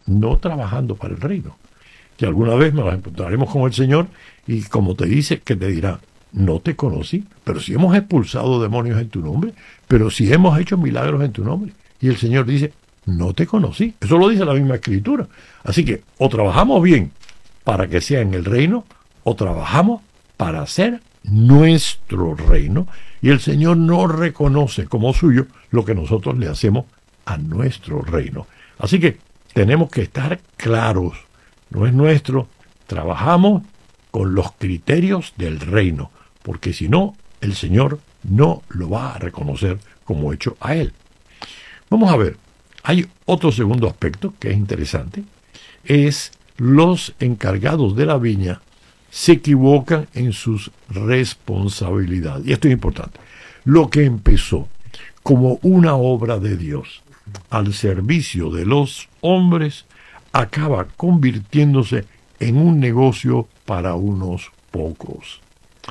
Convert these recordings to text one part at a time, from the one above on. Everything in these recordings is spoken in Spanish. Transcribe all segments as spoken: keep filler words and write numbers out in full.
no trabajando para el reino. Que alguna vez nos encontraremos con el Señor y como te dice, que te dirá, no te conocí, pero si hemos expulsado demonios en tu nombre, pero si hemos hecho milagros en tu nombre. Y el Señor dice, no te conocí. Eso lo dice la misma Escritura. Así que o trabajamos bien para que sea en el reino, o trabajamos para hacer nuestro reino. Y el Señor no reconoce como suyo lo que nosotros le hacemos a nuestro reino. Así que tenemos que estar claros. No es nuestro. Trabajamos con los criterios del reino, porque si no, el Señor no lo va a reconocer como hecho a Él. Vamos a ver, hay otro segundo aspecto que es interesante, es los encargados de la viña se equivocan en sus responsabilidades. Y esto es importante. Lo que empezó como una obra de Dios al servicio de los hombres acaba convirtiéndose en un negocio para unos pocos.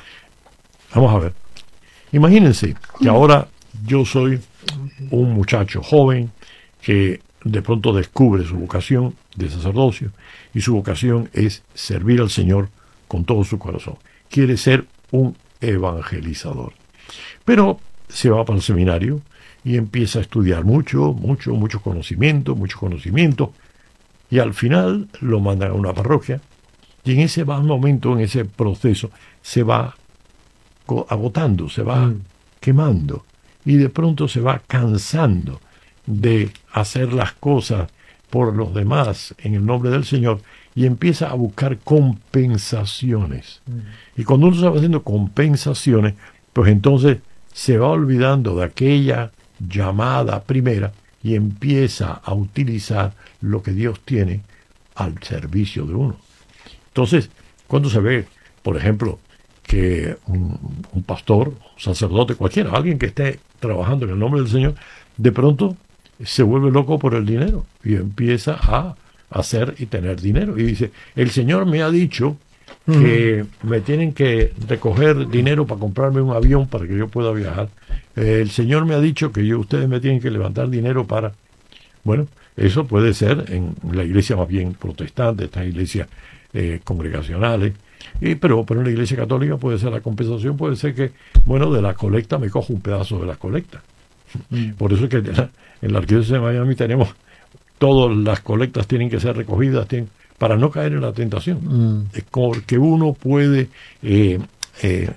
Vamos a ver. Imagínense que ahora yo soy un muchacho joven que de pronto descubre su vocación de sacerdocio y su vocación es servir al Señor con todo su corazón. Quiere ser un evangelizador. Pero se va para el seminario y empieza a estudiar mucho, mucho, mucho conocimiento, mucho conocimiento, y al final lo mandan a una parroquia, y en ese momento, en ese proceso, se va agotando, se va mm. quemando, y de pronto se va cansando de hacer las cosas por los demás en el nombre del Señor, y empieza a buscar compensaciones. Mm. Y cuando uno se va haciendo compensaciones, pues entonces se va olvidando de aquella llamada primera y empieza a utilizar lo que Dios tiene al servicio de uno. Entonces, cuando se ve, por ejemplo, que un, un pastor, un sacerdote, cualquiera, alguien que esté trabajando en el nombre del Señor, de pronto se vuelve loco por el dinero y empieza a hacer y tener dinero. Y dice, el Señor me ha dicho que uh-huh. me tienen que recoger dinero para comprarme un avión para que yo pueda viajar. Eh, el Señor me ha dicho que yo, ustedes me tienen que levantar dinero para... Bueno, eso puede ser en la iglesia más bien protestante, estas iglesias eh, congregacionales, y, pero, pero en la iglesia católica puede ser la compensación, puede ser que, bueno, de la colecta me cojo un pedazo de la colecta. Mm. Por eso es que en la, en la arquidiócesis de Miami tenemos, todas las colectas tienen que ser recogidas, tienen, para no caer en la tentación. Mm. Es porque uno puede eh, eh,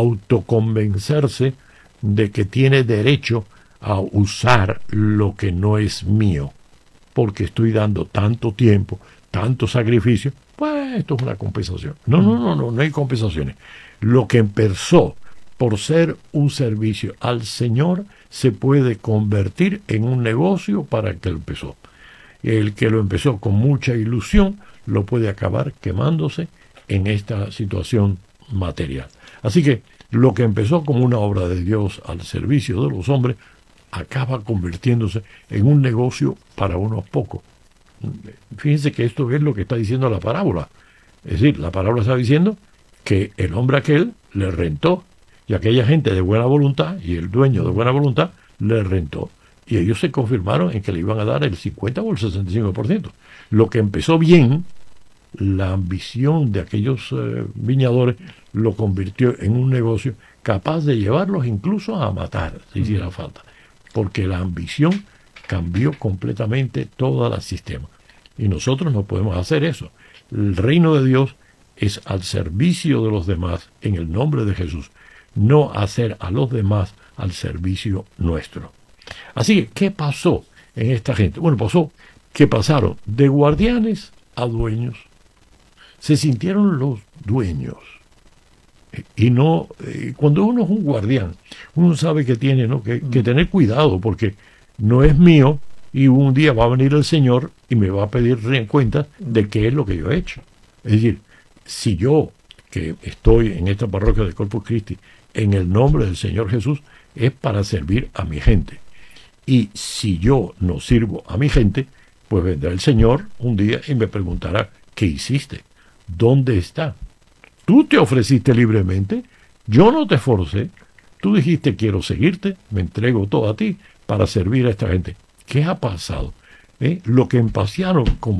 autoconvencerse de que tiene derecho a usar lo que no es mío, porque estoy dando tanto tiempo, tanto sacrificio, pues esto es una compensación. No, no, no, no, no hay compensaciones. Lo que empezó por ser un servicio al Señor se puede convertir en un negocio para el que lo empezó. El que lo empezó con mucha ilusión lo puede acabar quemándose en esta situación material. Así que lo que empezó como una obra de Dios al servicio de los hombres acaba convirtiéndose en un negocio para unos pocos. Fíjense que esto es lo que está diciendo la parábola. Es decir, la parábola está diciendo que el hombre aquel le rentó, y aquella gente de buena voluntad, y el dueño de buena voluntad, le rentó. Y ellos se confirmaron en que le iban a dar el cincuenta o el sesenta y cinco por ciento. Lo que empezó bien, la ambición de aquellos eh, viñadores lo convirtió en un negocio capaz de llevarlos incluso a matar, si hiciera falta. Porque la ambición cambió completamente todo el sistema. Y nosotros no podemos hacer eso. El reino de Dios es al servicio de los demás en el nombre de Jesús, no hacer a los demás al servicio nuestro. Así que, ¿qué pasó en esta gente? Bueno, pasó que pasaron de guardianes a dueños. Se sintieron los dueños. Y no, eh, cuando uno es un guardián, uno sabe que tiene, ¿no? que, que tener cuidado, porque no es mío, y un día va a venir el Señor y me va a pedir cuenta de qué es lo que yo he hecho. Es decir, si yo, que estoy en esta parroquia de Corpus Christi, en el nombre del Señor Jesús, es para servir a mi gente. Y si yo no sirvo a mi gente, pues vendrá el Señor un día y me preguntará, ¿qué hiciste? ¿Dónde está? Tú te ofreciste libremente, yo no te forcé, tú dijiste quiero seguirte, me entrego todo a ti para servir a esta gente. ¿Qué ha pasado? ¿Eh? Lo que pasaron como